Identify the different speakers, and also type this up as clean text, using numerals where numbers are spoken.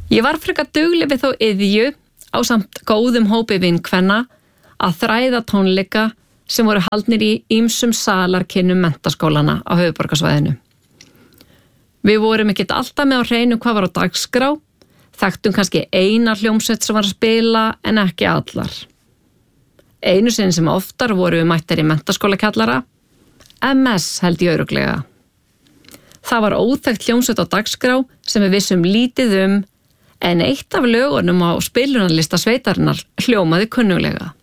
Speaker 1: Ég var frekar dugleg við þá iðju á samt góðum hópi vinkvenna að þræða tónleika sem voru haldnir í ýmsum salarkynnum menntaskólana á höfuðborgarsvæðinu. Við vorum ekkert alltaf með á hreinu hvað var á dagskrá, þekktum kannski eina hljómsveit sem var að spila en ekki allar. Einu sinni sem oftar voru við mættar í menntaskólakjallara, MS held ég örugglega. Það var óþekkt hljómsveit á dagskrá sem við vissum lítið en eitt af lögunum á spilunarlista sveitarinnar hljómaði kunnuglega.